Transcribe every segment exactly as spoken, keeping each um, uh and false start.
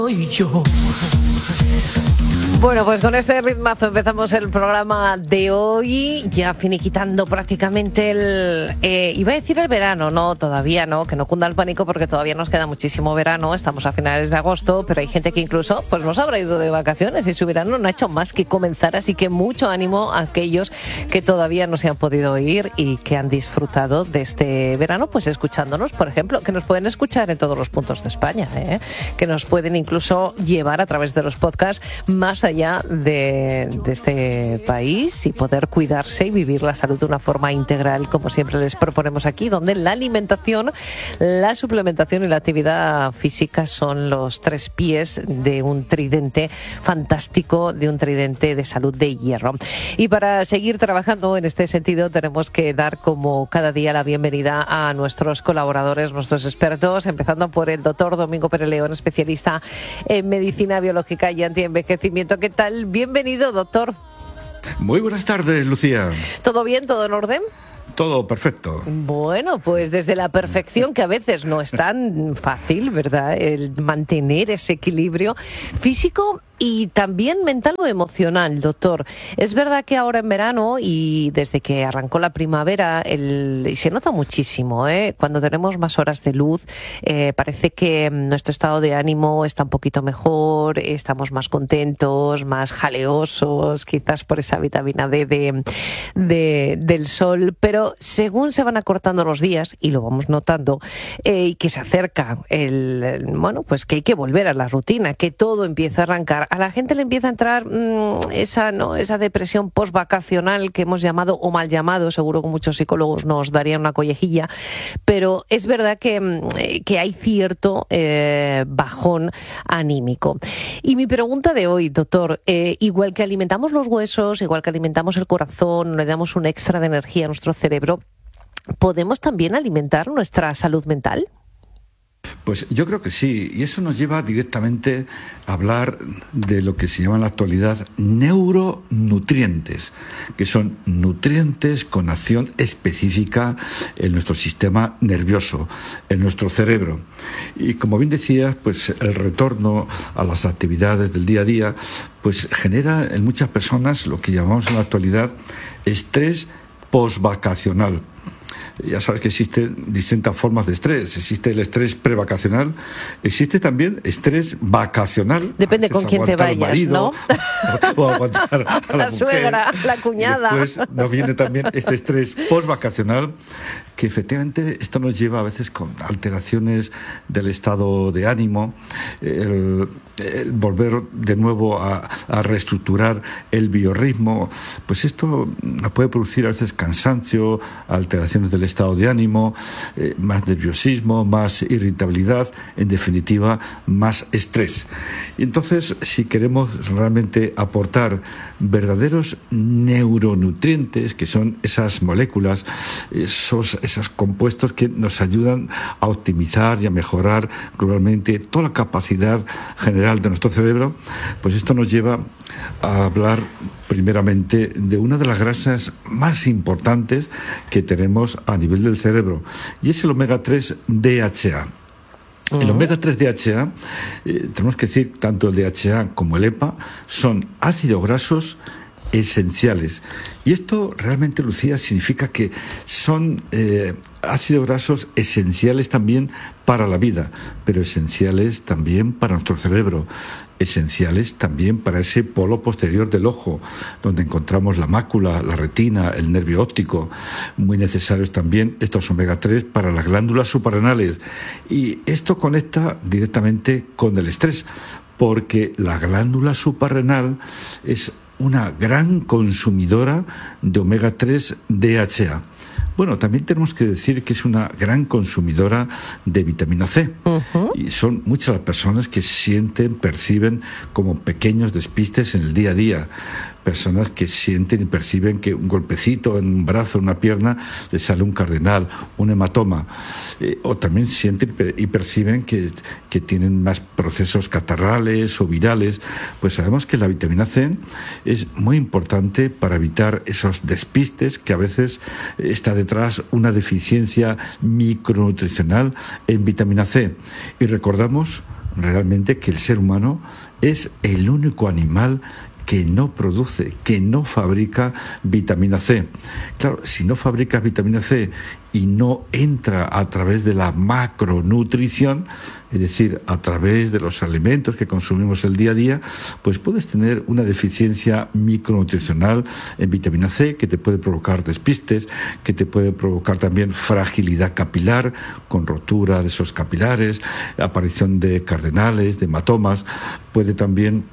Soy yo. Bueno, pues con este ritmazo empezamos el programa de hoy, ya finiquitando prácticamente el... Eh, iba a decir el verano, no, todavía no, que no cunda el pánico porque todavía nos queda muchísimo verano, estamos a finales de agosto, pero hay gente que incluso pues nos habrá ido de vacaciones y su verano no ha hecho más que comenzar, así que mucho ánimo a aquellos que todavía no se han podido ir y que han disfrutado de este verano, pues escuchándonos, por ejemplo, que nos pueden escuchar en todos los puntos de España, ¿eh? Que nos pueden incluso llevar a través de los podcasts más allá allá de, de este país y poder cuidarse y vivir la salud de una forma integral, como siempre les proponemos aquí, donde la alimentación, la suplementación y la actividad física son los tres pies de un tridente fantástico, de un tridente de salud de hierro. Y para seguir trabajando en este sentido tenemos que dar como cada día la bienvenida a nuestros colaboradores, nuestros expertos, empezando por el doctor Domingo Pérez León, especialista en medicina biológica y antienvejecimiento. ¿Qué tal? Bienvenido, doctor. Muy buenas tardes, Lucía. ¿Todo bien? ¿Todo en orden? Todo perfecto. Bueno, pues desde la perfección, que a veces no es tan fácil, ¿verdad?, el mantener ese equilibrio físico y también mental o emocional, doctor. Es verdad que ahora en verano y desde que arrancó la primavera, el, y se nota muchísimo, ¿eh? Cuando tenemos más horas de luz, eh, parece que nuestro estado de ánimo está un poquito mejor, estamos más contentos, más jaleosos, quizás por esa vitamina D de, de, del sol, pero según se van acortando los días, y lo vamos notando, eh, y que se acerca el, el, bueno, pues que hay que volver a la rutina, que todo empieza a arrancar, a la gente le empieza a entrar mmm, esa, ¿no?, esa depresión postvacacional que hemos llamado o mal llamado, seguro que muchos psicólogos nos darían una collejilla, pero es verdad que, que hay cierto eh, bajón anímico. Y mi pregunta de hoy, doctor, eh, igual que alimentamos los huesos, igual que alimentamos el corazón, le damos un extra de energía a nuestro cerebro, ¿podemos también alimentar nuestra salud mental? Pues yo creo que sí, y eso nos lleva directamente a hablar de lo que se llama en la actualidad neuronutrientes, que son nutrientes con acción específica en nuestro sistema nervioso, en nuestro cerebro. Y como bien decías, pues el retorno a las actividades del día a día pues genera en muchas personas lo que llamamos en la actualidad estrés postvacacional. Ya sabes que existen distintas formas de estrés. Existe el estrés prevacacional, existe también estrés vacacional. Depende con quién te vayas, marido, ¿no? O aguantar a la, la mujer, suegra, la cuñada. Y después nos viene también este estrés postvacacional, que efectivamente esto nos lleva a veces con alteraciones del estado de ánimo, el, el volver de nuevo a, a reestructurar el biorritmo. Pues esto nos puede producir a veces cansancio, alteraciones del estado de ánimo, eh, más nerviosismo, más irritabilidad, en definitiva, más estrés. Y entonces, si queremos realmente aportar verdaderos neuronutrientes, que son esas moléculas, esos, esos compuestos que nos ayudan a optimizar y a mejorar globalmente toda la capacidad general de nuestro cerebro, pues esto nos lleva a hablar primeramente de una de las grasas más importantes que tenemos a nivel del cerebro, y es el omega tres D H A. El omega tres D H A, eh, tenemos que decir, tanto el D H A como el E P A son ácidos grasos esenciales. Y esto realmente, Lucía, significa que son eh, ácidos grasos esenciales también para la vida, pero esenciales también para nuestro cerebro, esenciales también para ese polo posterior del ojo, donde encontramos la mácula, la retina, el nervio óptico. Muy necesarios también estos omega tres para las glándulas suprarrenales. Y esto conecta directamente con el estrés, porque la glándula suprarrenal es una gran consumidora de omega tres D H A. Bueno, también tenemos que decir que es una gran consumidora de vitamina C. Uh-huh. Y son muchas las personas que sienten, perciben como pequeños despistes en el día a día. Personas que sienten y perciben que un golpecito en un brazo, en una pierna, les sale un cardenal, un hematoma. Eh, o también sienten y perciben que, que tienen más procesos catarrales o virales. Pues sabemos que la vitamina C es muy importante para evitar esos despistes, que a veces está detrás una deficiencia micronutricional en vitamina C. Y recordamos realmente que el ser humano es el único animal que no produce, que no fabrica vitamina C. Claro, si no fabrica vitamina C y no entra a través de la macronutrición, es decir, a través de los alimentos que consumimos el día a día, pues puedes tener una deficiencia micronutricional en vitamina C que te puede provocar despistes, que te puede provocar también fragilidad capilar, con rotura de esos capilares, aparición de cardenales, de hematomas, puede también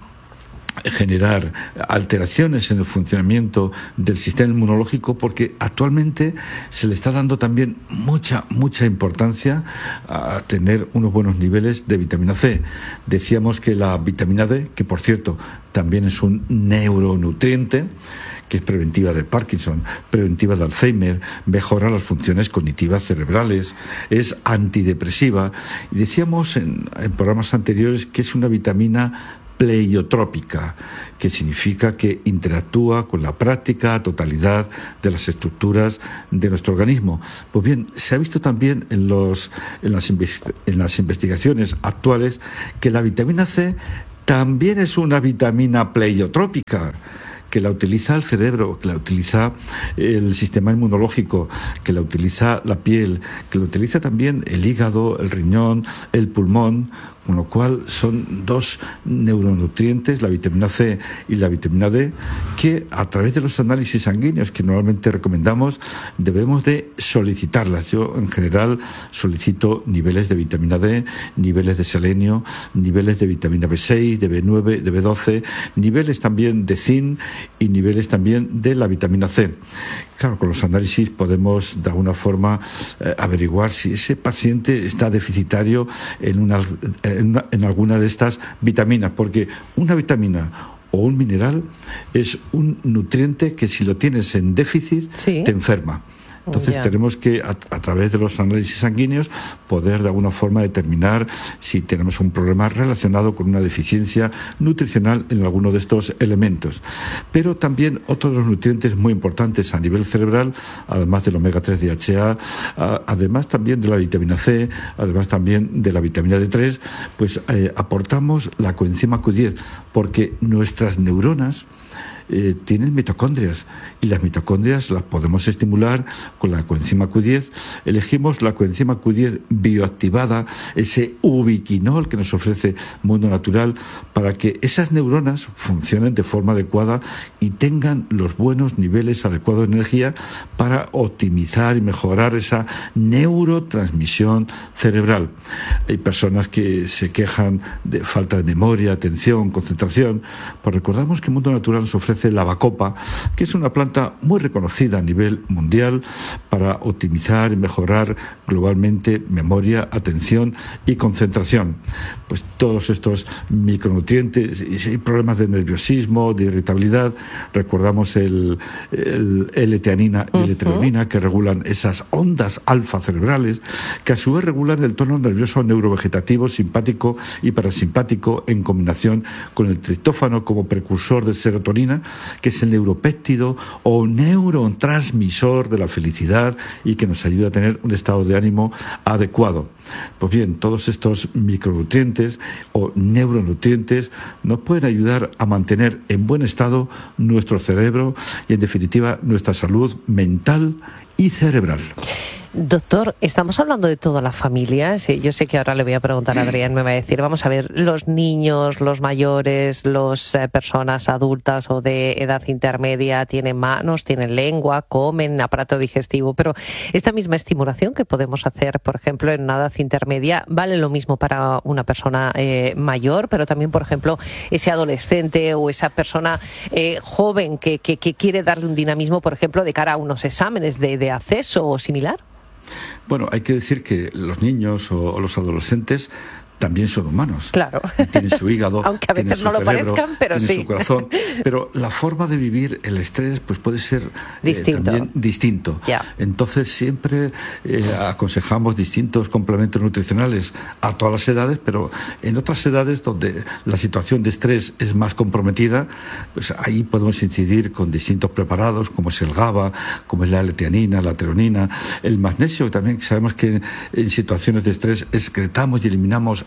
generar alteraciones en el funcionamiento del sistema inmunológico, porque actualmente se le está dando también mucha, mucha importancia a tener unos buenos niveles de vitamina C. Decíamos que la vitamina D, que por cierto también es un neuronutriente, que es preventiva de Parkinson, preventiva de Alzheimer, mejora las funciones cognitivas cerebrales, es antidepresiva. Y decíamos en, en programas anteriores que es una vitamina pleiotrópica, que significa que interactúa con la práctica totalidad de las estructuras de nuestro organismo. Pues bien, se ha visto también en, los, en, las, en las investigaciones actuales que la vitamina C también es una vitamina pleiotrópica, que la utiliza el cerebro, que la utiliza el sistema inmunológico, que la utiliza la piel, que la utiliza también el hígado, el riñón, el pulmón, con lo cual son dos neuronutrientes, la vitamina C y la vitamina D, que a través de los análisis sanguíneos que normalmente recomendamos debemos de solicitarlas. Yo en general solicito niveles de vitamina D, niveles de selenio, niveles de vitamina B seis, de B nueve, de B doce, niveles también de zinc y niveles también de la vitamina C. Claro, con los análisis podemos de alguna forma eh, averiguar si ese paciente está deficitario en, una, en, una, en alguna de estas vitaminas, porque una vitamina o un mineral es un nutriente que si lo tienes en déficit, sí, te enferma. Entonces yeah. tenemos que, a, a través de los análisis sanguíneos, poder de alguna forma determinar si tenemos un problema relacionado con una deficiencia nutricional en alguno de estos elementos. Pero también otros de los nutrientes muy importantes a nivel cerebral, además del omega tres D H A, a, además también de la vitamina C, además también de la vitamina D tres, pues eh, aportamos la coenzima Q diez, porque nuestras neuronas Eh, tienen mitocondrias y las mitocondrias las podemos estimular con la coenzima Q diez. Elegimos la coenzima Q diez bioactivada, ese ubiquinol que nos ofrece Mundo Natural, para que esas neuronas funcionen de forma adecuada y tengan los buenos niveles adecuados de energía para optimizar y mejorar esa neurotransmisión cerebral. Hay personas que se quejan de falta de memoria, atención, concentración. Pues recordamos que Mundo Natural nos ofrece la bacopa, que es una planta muy reconocida a nivel mundial para optimizar y mejorar globalmente memoria, atención y concentración. Pues todos estos micronutrientes, y si hay problemas de nerviosismo, de irritabilidad, recordamos el, el L-teanina y L-treonina, que regulan esas ondas alfa cerebrales, que a su vez regulan el tono nervioso neurovegetativo, simpático y parasimpático, en combinación con el triptófano como precursor de serotonina, que es el neuropéptido o neurotransmisor de la felicidad y que nos ayuda a tener un estado de ánimo adecuado. Pues bien, todos estos micronutrientes o neuronutrientes nos pueden ayudar a mantener en buen estado nuestro cerebro y, en definitiva, nuestra salud mental y cerebral. Doctor, estamos hablando de toda la familia. Sí, yo sé que ahora le voy a preguntar a Adrián, me va a decir, vamos a ver, los niños, los mayores, las eh, personas adultas o de edad intermedia tienen manos, tienen lengua, comen, aparato digestivo, pero esta misma estimulación que podemos hacer, por ejemplo, en una edad intermedia, vale lo mismo para una persona eh, mayor, pero también, por ejemplo, ese adolescente o esa persona eh, joven que, que, que quiere darle un dinamismo, por ejemplo, de cara a unos exámenes de, de acceso o similar. Bueno, hay que decir que los niños o, o los adolescentes también son humanos. Claro. Tienen su hígado, aunque a veces tienen su no lo cerebro, parezcan, pero tienen sí. su corazón. Pero la forma de vivir el estrés pues puede ser distinto. Eh, también distinto. Yeah. Entonces siempre eh, aconsejamos distintos complementos nutricionales a todas las edades, pero en otras edades donde la situación de estrés es más comprometida, pues ahí podemos incidir con distintos preparados, como es el GABA, como es la L-teanina, la treonina, el magnesio, también sabemos que en situaciones de estrés excretamos y eliminamos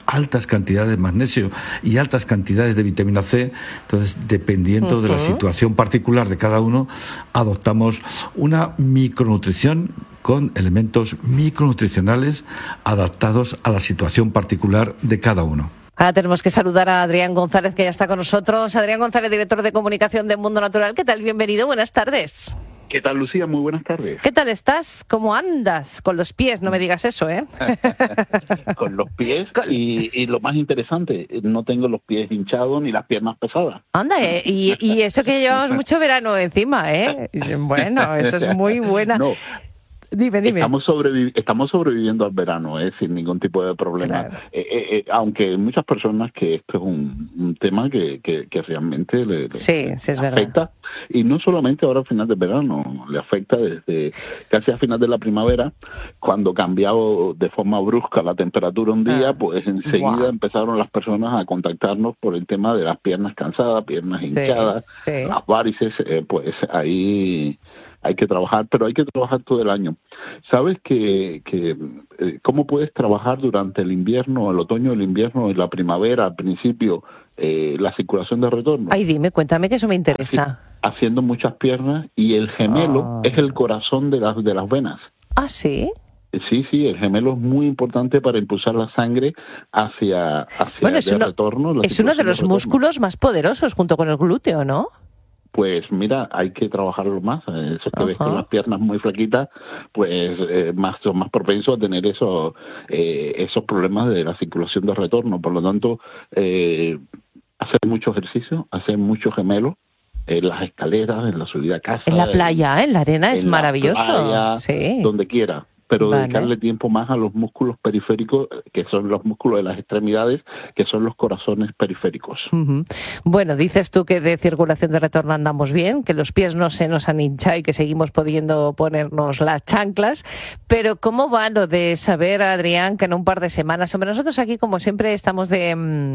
altas cantidades de magnesio y altas cantidades de vitamina C. Entonces, dependiendo uh-huh. de la situación particular de cada uno, adoptamos una micronutrición con elementos micronutricionales adaptados a la situación particular de cada uno. Ahora tenemos que saludar a Adrián González, que ya está con nosotros. Adrián González, director de comunicación de Mundo Natural. ¿Qué tal? Bienvenido, buenas tardes. ¿Qué tal, Lucía? Muy buenas tardes. ¿Qué tal estás? ¿Cómo andas? Con los pies, no me digas eso, ¿eh? Con los pies y, y lo más interesante, no tengo los pies hinchados ni las piernas pesadas. Anda, ¿eh? y, y eso que llevamos mucho verano encima, ¿eh? Bueno, eso es muy buena. No. Dime, dime. Estamos, sobrevi estamos sobreviviendo al verano, ¿eh? Sin ningún tipo de problema. Claro. Eh, eh, eh, aunque muchas personas que esto es un, un tema que, que, que realmente le, sí, le sí, es afecta. Verdad. Y no solamente ahora al final del verano, le afecta desde casi a final de la primavera, cuando cambiaba de forma brusca la temperatura un día, ah, pues enseguida wow. empezaron las personas a contactarnos por el tema de las piernas cansadas, piernas hinchadas, sí, sí. las varices, eh, pues ahí hay que trabajar, pero hay que trabajar todo el año. ¿Sabes que, que eh, cómo puedes trabajar durante el invierno, el otoño, el invierno y la primavera, al principio, eh, la circulación de retorno? Ay, dime, cuéntame que eso me interesa. Haci haciendo muchas piernas, y el gemelo oh. es el corazón de las, de las venas. ¿Ah, sí? Sí, sí, el gemelo es muy importante para impulsar la sangre hacia, hacia bueno, es el uno, retorno. Es uno de los de músculos más poderosos junto con el glúteo, ¿no? Pues mira, hay que trabajarlo más. Eso que ves con las piernas muy flaquitas, pues eh, más son más propensos a tener esos eh, esos problemas de la circulación de retorno. Por lo tanto, eh, hacer mucho ejercicio, hacer mucho gemelo, en las escaleras, en la subida a casa. En la playa, en, en la arena, es en maravilloso. La playa, sí. Donde quiera. Pero vale. dedicarle tiempo más a los músculos periféricos, que son los músculos de las extremidades, que son los corazones periféricos. Uh-huh. Bueno, dices tú que de circulación de retorno andamos bien, que los pies no se nos han hinchado y que seguimos pudiendo ponernos las chanclas, pero ¿cómo va lo de saber, Adrián, que en un par de semanas, hombre, nosotros aquí como siempre estamos de,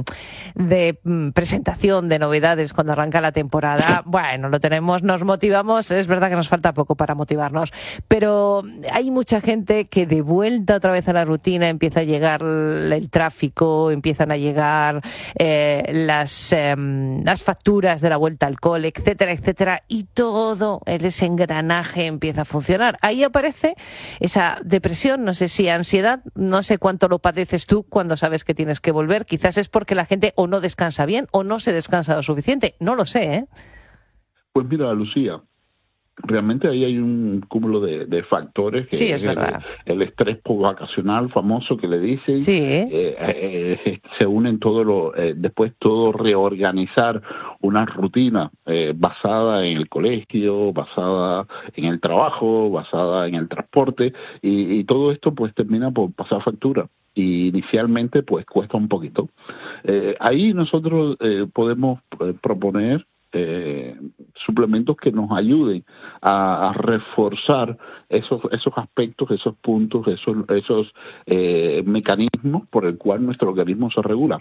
de presentación de novedades cuando arranca la temporada, bueno, lo tenemos, nos motivamos, es verdad que nos falta poco para motivarnos, pero hay mucha gente que de vuelta otra vez a la rutina empieza a llegar el tráfico, empiezan a llegar eh, las, eh, las facturas de la vuelta al cole, etcétera, etcétera, y todo ese engranaje empieza a funcionar. Ahí aparece esa depresión, no sé si ansiedad, no sé cuánto lo padeces tú cuando sabes que tienes que volver. Quizás es porque la gente o no descansa bien o no se descansa lo suficiente, no lo sé, ¿eh? Pues mira, Lucía, realmente ahí hay un cúmulo de, de factores. Que sí, es el, verdad. El estrés postvacacional famoso que le dicen. Sí. Eh, eh, se unen todo lo, eh, después todo reorganizar una rutina eh, basada en el colegio, basada en el trabajo, basada en el transporte, y, y todo esto pues termina por pasar factura. Y inicialmente pues cuesta un poquito. Eh, ahí nosotros eh, podemos eh, proponer Eh, suplementos que nos ayuden a, a reforzar esos esos aspectos, esos puntos, esos esos eh, mecanismos por el cual nuestro organismo se regula.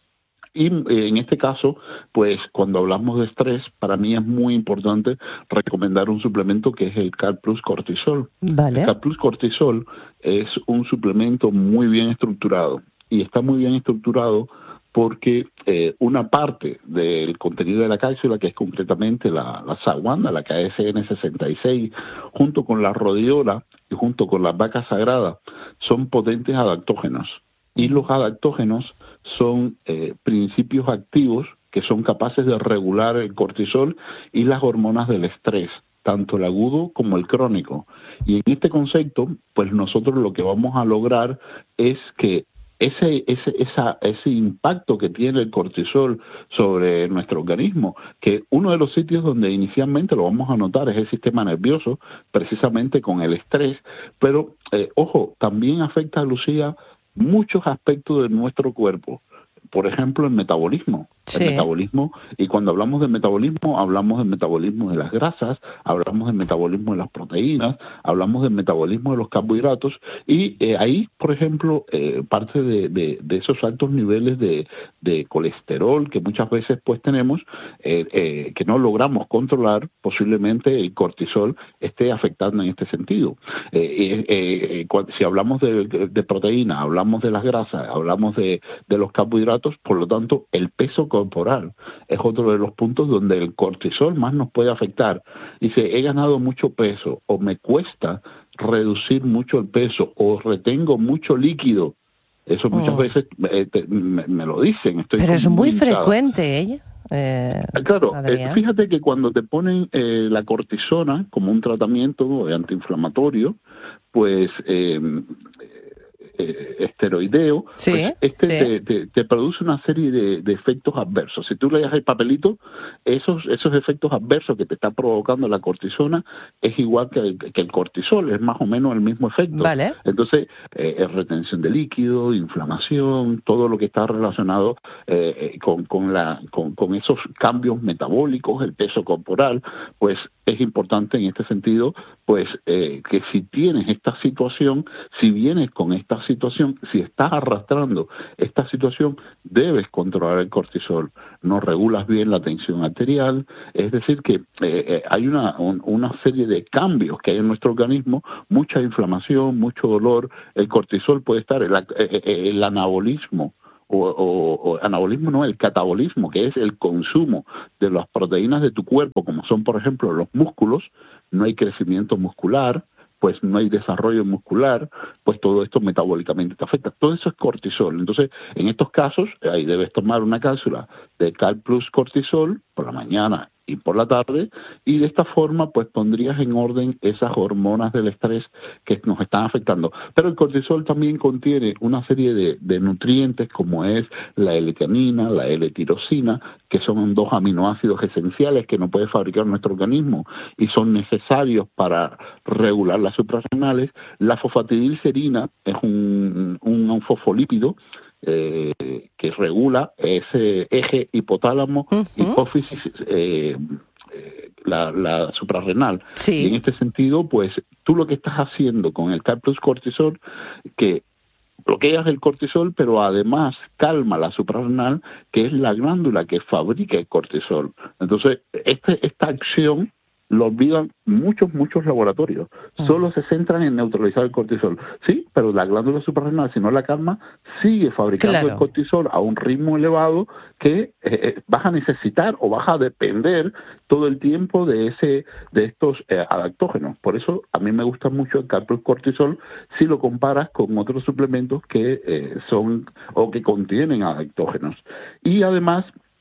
Y eh, en este caso, pues cuando hablamos de estrés, para mí es muy importante recomendar un suplemento que es el Cal Plus Cortisol. Vale. El Cal Plus Cortisol es un suplemento muy bien estructurado, y está muy bien estructurado porque eh, una parte del contenido de la cápsula, que es concretamente la, la saguanda, la K S N sesenta y seis, junto con la rodiola y junto con la vaca sagrada, son potentes adaptógenos. Y los adaptógenos son eh, principios activos que son capaces de regular el cortisol y las hormonas del estrés, tanto el agudo como el crónico. Y en este concepto, pues nosotros lo que vamos a lograr es que Ese, ese, esa, ese impacto que tiene el cortisol sobre nuestro organismo, que uno de los sitios donde inicialmente lo vamos a notar es el sistema nervioso, precisamente con el estrés, pero, eh, ojo, también afecta, Lucía, muchos aspectos de nuestro cuerpo. Por ejemplo, el metabolismo. Sí. El metabolismo, y cuando hablamos de metabolismo, hablamos del metabolismo de las grasas, hablamos del metabolismo de las proteínas, hablamos del metabolismo de los carbohidratos, y eh, ahí, por ejemplo, eh, parte de, de, de esos altos niveles de, de colesterol que muchas veces pues tenemos, eh, eh, que no logramos controlar, posiblemente el cortisol esté afectando en este sentido. Eh, eh, eh, si hablamos de, de, de proteína, hablamos de las grasas, hablamos de, de los carbohidratos, por lo tanto, el peso corporal es otro de los puntos donde el cortisol más nos puede afectar. Dice, he ganado mucho peso o me cuesta reducir mucho el peso o retengo mucho líquido. Eso muchas oh. veces eh, te, me, me lo dicen. Estoy Pero es muy hincada. frecuente ella. Eh, claro, eh, fíjate que cuando te ponen eh, la cortisona como un tratamiento antiinflamatorio, pues eh, eh, esteroideo, sí, pues este sí. te, te, te produce una serie de, de efectos adversos. Si tú leas el papelito, esos esos efectos adversos que te está provocando la cortisona es igual que el, que el cortisol, es más o menos el mismo efecto. Vale. Entonces, eh, es retención de líquido, inflamación, todo lo que está relacionado eh, con, con, la, con, con esos cambios metabólicos, el peso corporal, pues es importante en este sentido, pues eh, que si tienes esta situación, si vienes con esta situación, si estás arrastrando esta situación, debes controlar el cortisol. No regulas bien la tensión arterial, es decir que eh, eh, hay una, un, una serie de cambios que hay en nuestro organismo, mucha inflamación, mucho dolor. El cortisol puede estar, el, el, el anabolismo, O, o, o anabolismo no, el catabolismo, que es el consumo de las proteínas de tu cuerpo, como son por ejemplo los músculos, no hay crecimiento muscular, pues no hay desarrollo muscular, pues todo esto metabólicamente te afecta. Todo eso es cortisol. Entonces, en estos casos, ahí debes tomar una cápsula de Cal Plus Cortisol por la mañana y por la tarde, y de esta forma pues pondrías en orden esas hormonas del estrés que nos están afectando. Pero el cortisol también contiene una serie de, de nutrientes como es la L-teanina, la L-tirosina, que son dos aminoácidos esenciales que no puede fabricar nuestro organismo y son necesarios para regular las suprarrenales. La fosfatidilcerina es un, un, un fosfolípido Eh, que regula ese eje hipotálamo, uh-huh. hipófisis, eh, eh, la, la suprarrenal. Sí. Y en este sentido, pues tú lo que estás haciendo con el Cal Plus Cortisol, que bloqueas el cortisol, pero además calma la suprarrenal, que es la glándula que fabrica el cortisol. Entonces, este, esta acción lo olvidan muchos, muchos laboratorios. Solo se centran en neutralizar el cortisol. Sí, pero la glándula suprarrenal, si no la calma, sigue fabricando claro. el cortisol a un ritmo elevado que eh, vas a necesitar o vas a depender todo el tiempo de ese de estos eh, adaptógenos. Por eso a mí me gusta mucho el Cal Plus Cortisol si lo comparas con otros suplementos que eh, son o que contienen adaptógenos. Y además,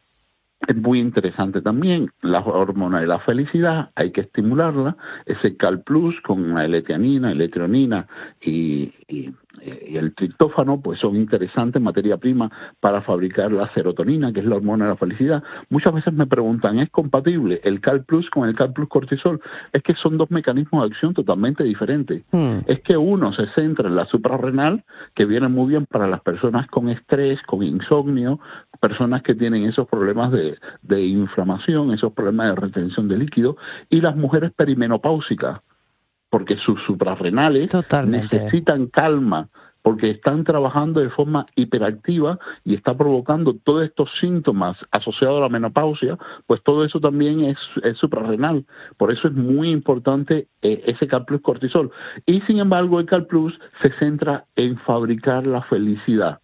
es muy interesante también la hormona de la felicidad, hay que estimularla. Ese Cal Plus con la L-teanina, L-tronina y, y, y el triptófano, pues son interesantes, materia prima para fabricar la serotonina, que es la hormona de la felicidad. Muchas veces me preguntan, ¿es compatible el Cal Plus con el Cal Plus Cortisol? Es que son dos mecanismos de acción totalmente diferentes. Mm. Es que uno se centra en la suprarrenal, que viene muy bien para las personas con estrés, con insomnio, personas que tienen esos problemas de, de inflamación, esos problemas de retención de líquido, y las mujeres perimenopáusicas, porque sus suprarrenales Totalmente. necesitan calma, porque están trabajando de forma hiperactiva y está provocando todos estos síntomas asociados a la menopausia, pues todo eso también es, es suprarrenal. Por eso es muy importante eh, ese Cal Plus Cortisol. Y sin embargo, el Cal Plus se centra en fabricar la felicidad.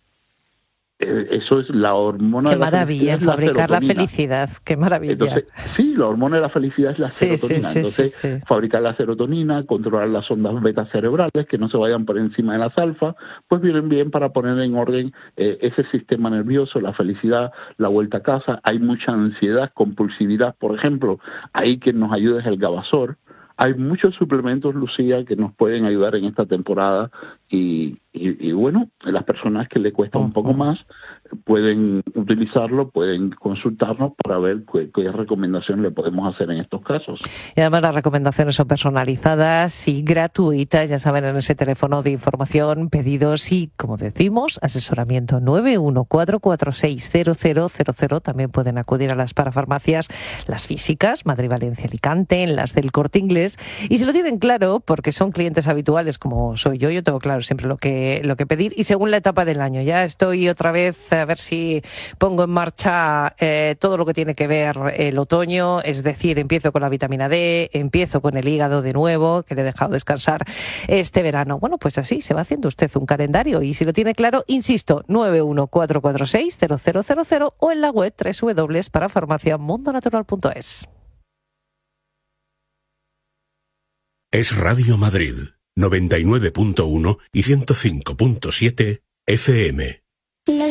Eso es la hormona qué de la maravilla, felicidad. Fabricar la, la felicidad, qué maravilla. Entonces, sí, la hormona de la felicidad es la sí, serotonina. Sí, sí, Entonces, sí, sí. fabricar la serotonina, controlar las ondas beta cerebrales, que no se vayan por encima de las alfa, pues vienen bien para poner en orden eh, ese sistema nervioso, la felicidad, la vuelta a casa. Hay mucha ansiedad, compulsividad, por ejemplo. Ahí quien nos ayuda es el Gabasor. Hay muchos suplementos, Lucía, que nos pueden ayudar en esta temporada y, y, y bueno, las personas que le cuesta uh-huh. un poco más pueden utilizarlo, pueden consultarnos para ver qué, qué recomendación le podemos hacer en estos casos. Y además las recomendaciones son personalizadas y gratuitas, ya saben, en ese teléfono de información, pedidos y, como decimos, asesoramiento nueve uno cuatro cuatro seis cero cero cero cero. También pueden acudir a las parafarmacias, las físicas, Madrid, Valencia, Alicante, en las del Corte Inglés, y si lo tienen claro, porque son clientes habituales como soy yo, yo tengo claro siempre lo que, lo que pedir, y según la etapa del año, ya estoy otra vez a ver si pongo en marcha eh, todo lo que tiene que ver el otoño, es decir, empiezo con la vitamina D, empiezo con el hígado de nuevo, que le he dejado descansar este verano. Bueno, pues así se va haciendo usted un calendario, y si lo tiene claro, insisto, nueve uno cuatro cuatro seis cero cero cero cero o en la web doble u doble u doble u punto parafarmacia mundo natural punto es. Es Radio Madrid, noventa y nueve punto uno y ciento cinco punto siete F M. Los